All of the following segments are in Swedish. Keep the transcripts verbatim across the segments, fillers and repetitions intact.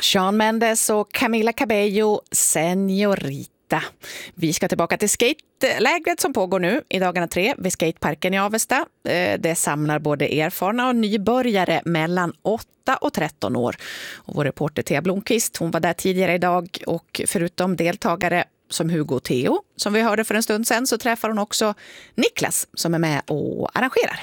Shawn Mendes och Camila Cabello, Señorita. Vi ska tillbaka till skate-lägret som pågår nu i dagarna tre vid skateparken i Avesta. Det samlar både erfarna och nybörjare mellan åtta och tretton år. Och vår reporter Thea Blomqvist, hon var där tidigare idag, och förutom deltagare som Hugo och Theo, som vi hörde för en stund sedan, så träffar hon också Niklas som är med och arrangerar.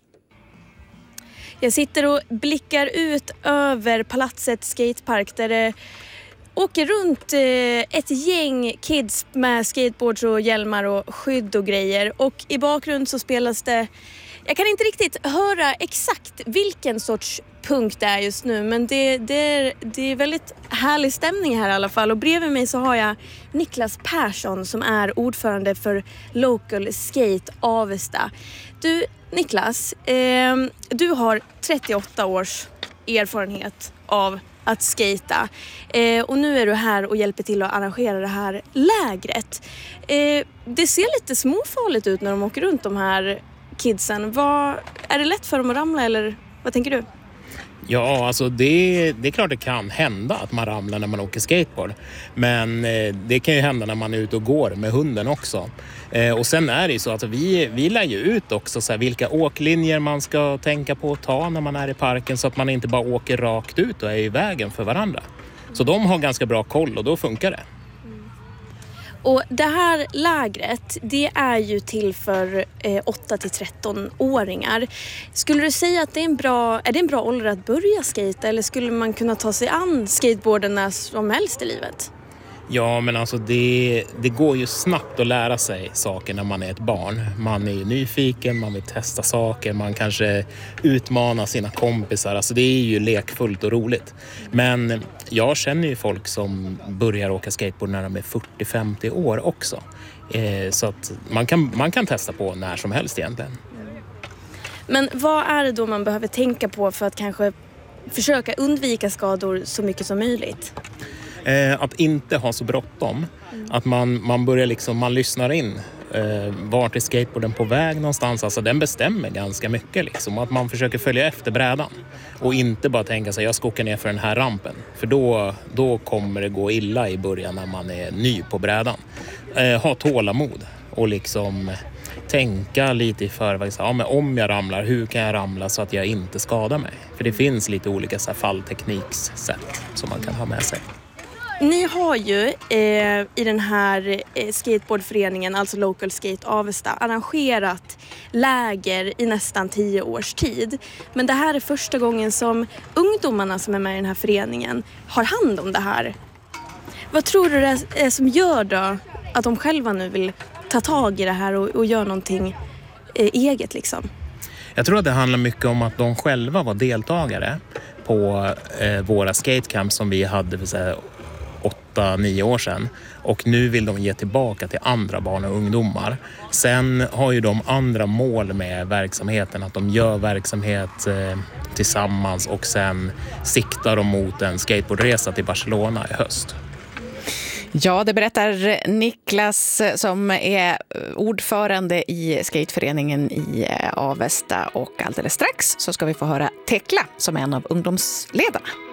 Jag sitter och blickar ut över Palatset Skatepark där det åker runt ett gäng kids med skateboards och hjälmar och skydd och grejer. Och i bakgrund så spelas det, jag kan inte riktigt höra exakt vilken sorts punk det är just nu, men det, det, är, det är väldigt härlig stämning här i alla fall. Och bredvid mig så har jag Niklas Persson som är ordförande för Local Skate Avesta. Du Niklas, eh, du har trettioåtta års erfarenhet av att skata eh, och nu är du här och hjälper till att arrangera det här lägret. Eh, det ser lite småfarligt ut när de åker runt, de här kidsen. Vad, är det lätt för dem att ramla eller vad tänker du? Ja, alltså det, det är klart det kan hända att man ramlar när man åker skateboard. Men eh, det kan ju hända när man är ute och går med hunden också. Eh, och sen är det ju så att vi, vi lär ju ut också så här, vilka åklinjer man ska tänka på att ta när man är i parken, så att man inte bara åker rakt ut och är i vägen för varandra. Så de har ganska bra koll och då funkar det. Och det här lägret, det är ju till för eh, åtta till tretton-åringar. Skulle du säga att det är en bra, är det en bra ålder att börja skata, eller skulle man kunna ta sig an skateboarden när som helst i livet? Ja, men alltså det, det går ju snabbt att lära sig saker när man är ett barn. Man är ju nyfiken, man vill testa saker, man kanske utmanar sina kompisar. Alltså det är ju lekfullt och roligt. Men jag känner ju folk som börjar åka skateboard när de är fyrtio till femtio år också. Eh, så att man kan, man kan testa på när som helst egentligen. Men vad är det då man behöver tänka på för att kanske försöka undvika skador så mycket som möjligt? Eh, att inte ha så bråttom. Mm. Att man, man börjar liksom, man lyssnar in. Eh, vart är skateboarden på väg någonstans? Alltså den bestämmer ganska mycket liksom. Att man försöker följa efter brädan. Och inte bara tänka sig, jag ska åka ner för den här rampen. För då, då kommer det gå illa i början när man är ny på brädan. Eh, ha tålamod. Och liksom tänka lite i förväg. Så, ja, men om jag ramlar, hur kan jag ramla så att jag inte skadar mig? För det finns lite olika så här, fallteknikssätt som man kan ha med sig. Ni har ju eh, i den här eh, skateboardföreningen, alltså Local Skate Avesta, arrangerat läger i nästan tio års tid. Men det här är första gången som ungdomarna som är med i den här föreningen har hand om det här. Vad tror du det är som gör då att de själva nu vill ta tag i det här och, och göra någonting eh, eget liksom? Jag tror att det handlar mycket om att de själva var deltagare på eh, våra skatecamps som vi hade för så här, åtta, nio år sedan. Och nu vill de ge tillbaka till andra barn och ungdomar. Sen har ju de andra mål med verksamheten. Att de gör verksamhet eh, tillsammans och sen siktar de mot en skateboardresa till Barcelona i höst. Ja, det berättar Niklas som är ordförande i skateföreningen i Avesta, och alldeles strax så ska vi få höra Tekla som är en av ungdomsledarna.